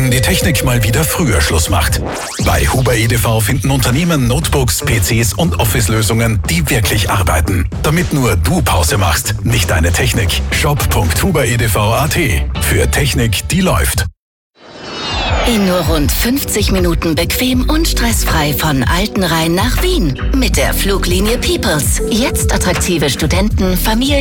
wenn die Technik mal wieder früher Schluss macht. Bei Huber EDV finden Unternehmen Notebooks, PCs und Office-Lösungen, die wirklich arbeiten. Damit nur du Pause machst, nicht deine Technik. shop.huberedv.at. Für Technik, die läuft. In nur rund 50 Minuten bequem und stressfrei von Altenrhein nach Wien. Mit der Fluglinie Peoples. Jetzt attraktive Studenten, Familien